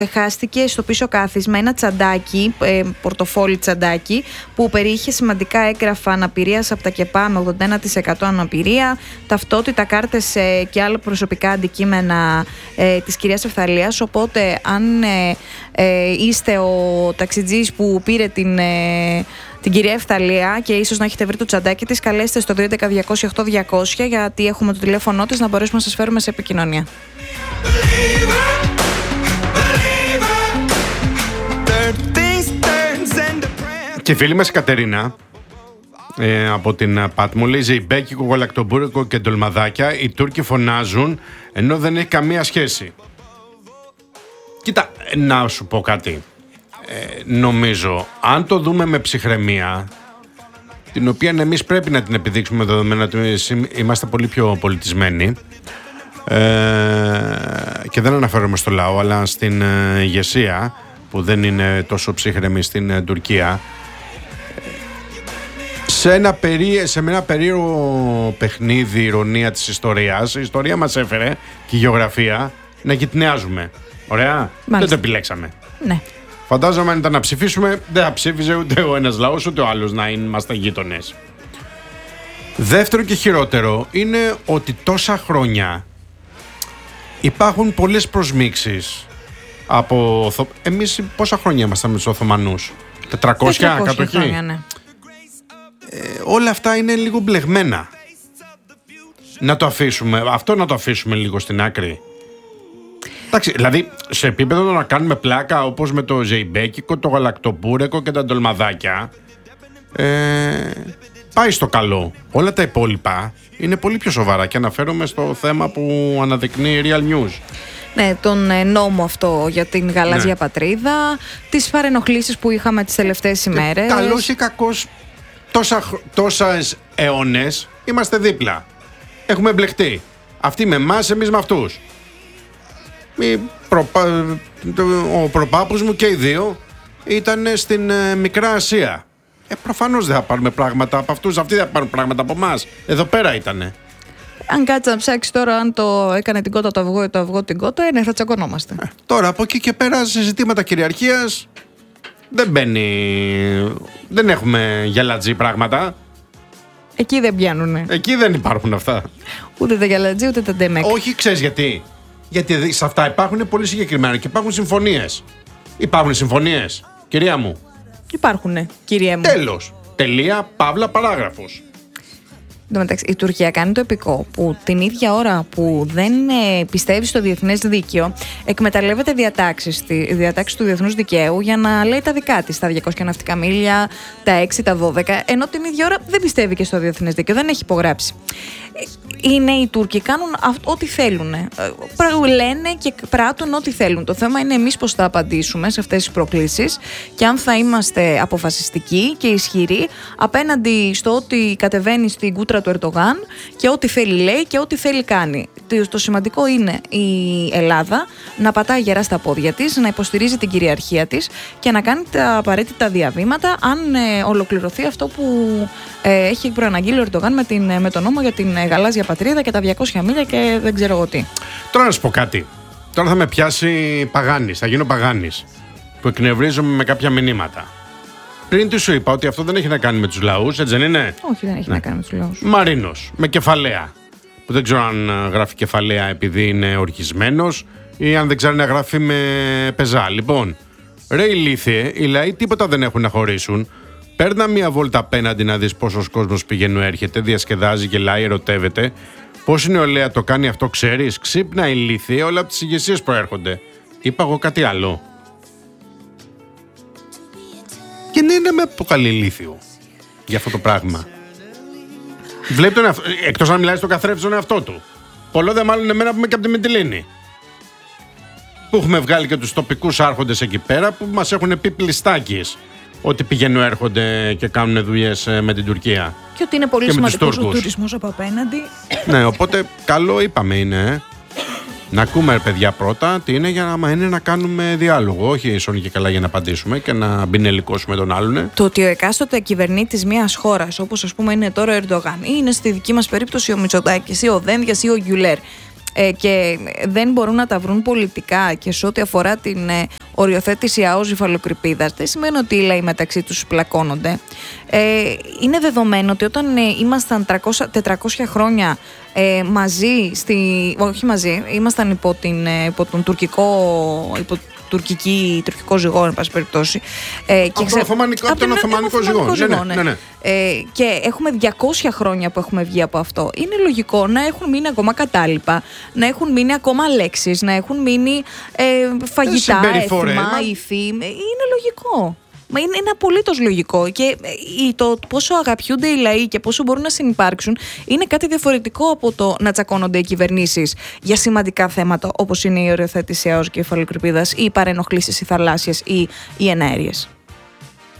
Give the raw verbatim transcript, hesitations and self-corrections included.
χάστηκε στο πίσω κάθισμα ένα τσαντάκι, ε, πορτοφόλι τσαντάκι, που περιείχε σημαντικά έγγραφα αναπηρίας από τα ΚΕΠΑ με ογδόντα ένα τοις εκατό αναπηρία, ταυτότητα, κάρτες ε, και άλλα προσωπικά αντικείμενα ε, της κυρίας Ευθαλίας. Οπότε αν ε, ε, είστε ο ταξιτζής που πήρε την... Ε, την κυρία Ευθαλία και ίσως να έχετε βρει το τσαντάκι της, καλέστε στο δύο ένα μηδέν διακόσια οκτώ διακόσια, γιατί έχουμε το τηλέφωνο της, να μπορέσουμε να σας φέρουμε σε επικοινωνία. Και φίλη μας η Κατερίνα ε, από την Πάτμο λέει: ζεϊμπέκικο, γαλακτομπούρικο και ντολμαδάκια. Οι Τούρκοι φωνάζουν ενώ δεν έχει καμία σχέση. Κοίτα, να σου πω κάτι. Ε, νομίζω, αν το δούμε με ψυχραιμία, την οποία εμείς πρέπει να την επιδείξουμε δεδομένα ότι είμαστε πολύ πιο πολιτισμένοι, ε, και δεν αναφέρομαι στο λαό, αλλά στην ε, ηγεσία που δεν είναι τόσο ψύχρεμη στην ε, Τουρκία, σε ένα, περί, σε ένα περίεργο παιχνίδι ηρωνία της ιστορίας, η ιστορία μας έφερε και η γεωγραφία να γυτνιάζουμε. Ωραία, μάλιστα. Δεν το επιλέξαμε. Ναι. Φαντάζομαι αν ήταν να ψηφίσουμε, δεν θα ψήφιζε ούτε ο ένας λαός ούτε ο άλλος να είμαστε γείτονες. Δεύτερο και χειρότερο είναι ότι τόσα χρόνια υπάρχουν πολλές προσμίξεις από... Εμείς πόσα χρόνια ήμασταν με τους Οθωμανούς? τετρακόσια κατοχή. Χρόνια, ναι. ε, όλα αυτά είναι λίγο μπλεγμένα. Να το αφήσουμε, αυτό να το αφήσουμε λίγο στην άκρη. Εντάξει, δηλαδή σε επίπεδο να κάνουμε πλάκα όπως με το ζεϊμπέκικο, το γαλακτομπούρικο και τα ντολμαδάκια, ε, πάει στο καλό. Όλα τα υπόλοιπα είναι πολύ πιο σοβαρά και αναφέρομαι στο θέμα που αναδεικνύει Real News. Ναι, τον νόμο αυτό για την γαλάζια ναι. πατρίδα, τις παρενοχλήσεις που είχαμε τις τελευταίες ημέρες. Καλώς ή κακώς, τόσα, τόσες αιώνες είμαστε δίπλα. Έχουμε μπλεχτεί. Αυτοί με εμάς, εμείς με αυτούς. Προπα... Ο προπάπους μου και οι δύο ήταν στην ε, Μικρά Ασία. Ε, προφανώς δεν θα πάρουμε πράγματα από αυτούς. Αυτοί δεν θα πάρουν πράγματα από εμάς. Εδώ πέρα ήτανε. Αν κάτσει να ψάξει τώρα αν το έκανε την κότα το αυγό ή το αυγό την κότα, ε, ναι, θα τσακωνόμαστε. Ε, τώρα από εκεί και πέρα σε ζητήματα κυριαρχίας δεν μπαίνει. Δεν έχουμε γυαλατζή πράγματα. Εκεί δεν πιάνουνε. Εκεί δεν υπάρχουν αυτά. Ούτε τα γυαλατζή ούτε τα ντεμέκ. Όχι, ξέρεις γιατί. Γιατί σε αυτά υπάρχουν πολύ συγκεκριμένα και υπάρχουν συμφωνίες. Υπάρχουν συμφωνίες, κυρία μου? Υπάρχουνε, κυρία μου. Τέλος. Τελεία, παύλα, παράγραφος. Εν τω μεταξύ, η Τουρκία κάνει το επικό που την ίδια ώρα που δεν ε, πιστεύει στο διεθνές δίκαιο, εκμεταλλεύεται διατάξεις, διατάξεις του διεθνούς δικαίου για να λέει τα δικά της, τα διακόσια ναυτικά μίλια, τα έξι, τα δώδεκα, ενώ την ίδια ώρα δεν πιστεύει και στο διεθνές δίκαιο, δεν έχει υπογράψει. Είναι οι Τούρκοι, κάνουν ό,τι θέλουν. Λένε και πράττουν ό,τι θέλουν. Το θέμα είναι εμείς πώς θα απαντήσουμε σε αυτές τις προκλήσεις και αν θα είμαστε αποφασιστικοί και ισχυροί απέναντι στο ότι κατεβαίνει στην κούτρα του Ερντογάν και ό,τι θέλει λέει και ό,τι θέλει κάνει. Το σημαντικό είναι η Ελλάδα να πατάει γερά στα πόδια της, να υποστηρίζει την κυριαρχία της και να κάνει τα απαραίτητα διαβήματα αν ε, ολοκληρωθεί αυτό που ε, έχει προαναγγείλει ο Ερντογάν με, την, με τον νόμο για την ε, γαλάζια πατρίδα και τα διακόσια μίλια και δεν ξέρω εγώ τι. Τώρα να σου πω κάτι. Τώρα θα με πιάσει παγάνης, θα γίνω παγάνης, που εκνευρίζομαι με κάποια μηνύματα. Πριν τι σου είπα ότι αυτό δεν έχει να κάνει με τους λαούς, έτσι δεν είναι? Όχι, δεν έχει ναι. να κάνει με τους λαούς. Μαρίνος, με κεφαλαία. Που δεν ξέρω αν γράφει κεφαλαία επειδή είναι οργισμένος ή αν δεν ξέρει να γράφει με πεζά. Λοιπόν, ρε ηλίθιε, οι λαοί τίποτα δεν έχουν να χωρίσουν. Παίρνα μία βόλτα απέναντι να δεις πόσος κόσμος πηγαίνει έρχεται, διασκεδάζει, γελάει, ερωτεύεται. Πώς η νεολαία το κάνει αυτό, ξέρεις? Ξύπνα ηλίθιε, όλα από τις ηγεσίες προέρχονται. Είπα εγώ κάτι άλλο? Και ναι, να με αποκαλεί ηλίθιο για αυτό το πράγμα. Βλέπει τον εαυτό, εκτός αν μιλάει στον καθρέφτη στον εαυτό του. Πολλό δε μάλλον εμένα που είμαι και από τη Μυτιλήνη. Που έχουμε βγάλει και τους τοπικούς άρχοντες εκεί πέρα που μας έχουν πει πλιστάκιες ότι πηγαίνουν, έρχονται και κάνουν δουλειές με την Τουρκία. Και ότι είναι πολύ σημαντικός ο τουρισμός από απέναντι. Ναι, οπότε καλό είπαμε είναι. Να ακούμε, ρε παιδιά, πρώτα τι είναι, για να είναι να κάνουμε διάλογο. Όχι σώνει και καλά για να απαντήσουμε και να μπινελικώσουμε τον άλλον. Το ότι ο εκάστοτε κυβερνήτης μιας χώρας, όπως ας πούμε είναι τώρα ο Ερντογάν, ή είναι στη δική μας περίπτωση ο Μητσοτάκης ή ο Δένδιας ή ο Γκιουλέρ, ε, και δεν μπορούν να τα βρουν πολιτικά και σε ό,τι αφορά την ε, οριοθέτηση αός υφαλοκρηπίδας, δεν σημαίνει ότι οι λαοί μεταξύ τους πλακώνονται. Ε, είναι δεδομένο ότι όταν ε, ήμασταν τριακόσια τετρακόσια χρόνια ε, μαζί, στη, όχι μαζί, ήμασταν υπό, την, ε, υπό τον τουρκικό, υπό τουρκική, τουρκικό ζυγό, εν πάση περιπτώσει. Ε, από ξε... Οθωμανικό, από τον Οθωμανικό ζυγό. ζυγό, ναι, ναι. ναι, ναι. Ε, και έχουμε διακόσια χρόνια που έχουμε βγει από αυτό. Είναι λογικό να έχουν μείνει ακόμα κατάλοιπα, να έχουν μείνει ακόμα λέξεις, να έχουν μείνει ε, φαγητά, έθιμα, ήθη. Είναι λογικό. Μα είναι, είναι απολύτως λογικό και το πόσο αγαπιούνται οι λαοί και πόσο μπορούν να συνυπάρξουν είναι κάτι διαφορετικό από το να τσακώνονται οι κυβερνήσεις για σημαντικά θέματα όπως είναι η οριοθέτηση αός και υφαλοκρηπίδας ή οι παρενοχλήσεις οι θαλάσσιες ή οι εναέριες.